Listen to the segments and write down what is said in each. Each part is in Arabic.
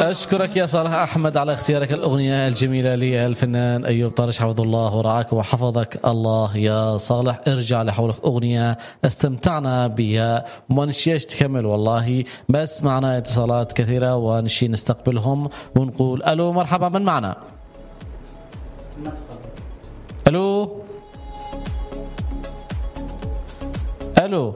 أشكرك يا صالح أحمد على اختيارك الأغنية الجميلة للفنان أيوب طارش، حفظ الله ورعاك وحفظك الله يا صالح. ارجع لحولك أغنية استمتعنا بها وما نشيش تكمل والله، بس معنا اتصالات كثيرة ونشي نستقبلهم ونقول ألو مرحبا، من معنا؟ ألو ألو.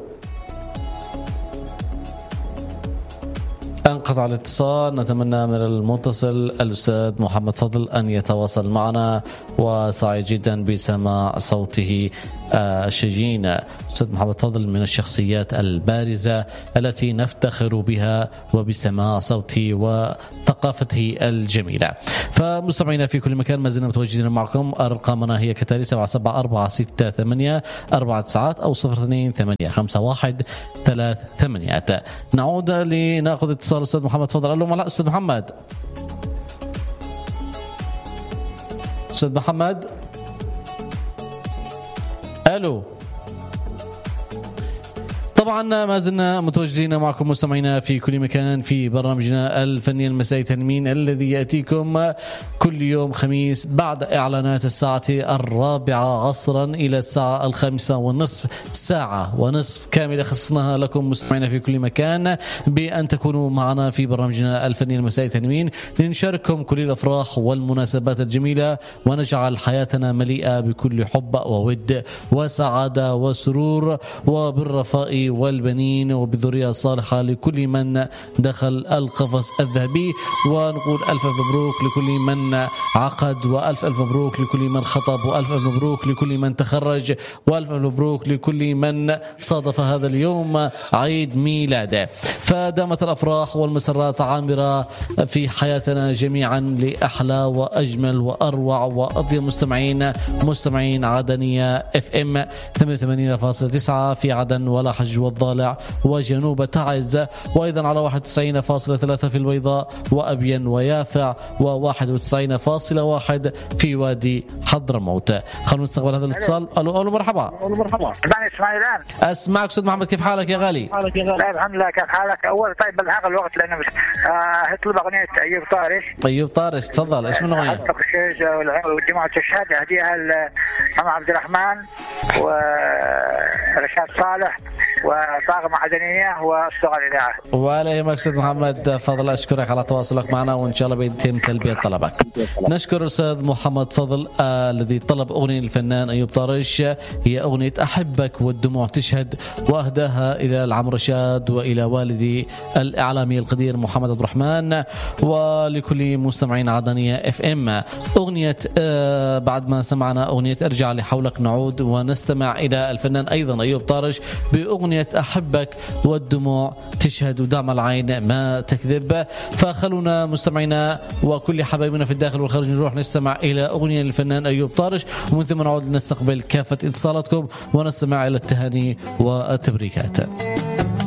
انقطع الاتصال. نتمنى من المتصل الأستاذ محمد فضل أن يتواصل معنا، وسعيد جدا بسماع صوته الشجين. أستاذ محمد فضل من الشخصيات البارزة التي نفتخر بها وبسماع صوته وثقافته الجميلة. فمستمعينا في كل مكان ما زلنا متواجدين معكم. أرقامنا هي كتالي 774684 أو 02851338. نعود لنأخذ اتصال أستاذ محمد فضل. ألو أستاذ محمد. أستاذ محمد ألو. طبعا ما زلنا متواجدين معكم مستمعينا في كل مكان في برنامجنا الفني المسائي تنمين الذي يأتيكم كل يوم خميس بعد إعلانات الساعة 4 عصرا إلى الساعة 5:30. ساعة ونصف كاملة خصصناها لكم مستمعينا في كل مكان بأن تكونوا معنا في برنامجنا الفني المسائي تنمين لنشارككم كل الأفراح والمناسبات الجميلة ونجعل حياتنا مليئة بكل حب وود وسعادة وسرور وبالرفاء والبنين وبالذرية الصالحة لكل من دخل القفص الذهبي. ونقول ألف مبروك لكل من عقد، وألف مبروك لكل من خطب، وألف مبروك لكل من تخرج، وألف مبروك لكل من صادف هذا اليوم عيد ميلاده. فدامت الأفراح والمسرات عامرة في حياتنا جميعا لأحلى وأجمل وأروع وأطيب مستمعين عدنية FM 88.9 في عدن ولا حج والضالع وجنوب تعز، وأيضا على 91.3 في البيضاء وأبين ويافع، و91.1 في وادي حضرموت. خلونا نستقبل هذا الاتصال. ألو مرحبا. أسمعك أستاذ محمد، كيف حالك يا غالي؟ الحمد لله، كيف حالك؟ أول طيب بلغ الوقت لأنه هطلب أغنية أيوب طارش. أيوب طارش تفضل، إيش من أغنية؟ والجماعة الشهادة هديها محمد عبد الرحمن ورشاد صالح وطاقم عدنية والصغر الإذاعة. ولا يهمك أستاذ محمد فضل، أشكرك على تواصلك معنا وإن شاء الله بيتم تلبية طلبك. نشكر أستاذ محمد فضل الذي طلب أغنية الفنان أيوب طارش، هي أغنية أحبك والدموع تشهد، وأهداها إلى العم رشاد وإلى والدي الإعلامي القدير محمد عبد الرحمن ولكل مستمعين عدنية FM. أغنية بعد ما سمعنا أغنية أرجع لحولك نعود ونستمع إلى الفنان أيضا أيوب طارش بأغنية أحبك والدموع تشهد ودمع العين ما تكذب. فخلونا مستمعينا وكل حبايبنا في الداخل والخارج نروح نستمع إلى أغنية للفنان أيوب طارش، ومن ثم نعود نستقبل كافة اتصالاتكم ونستمع إلى التهاني والتبريكات.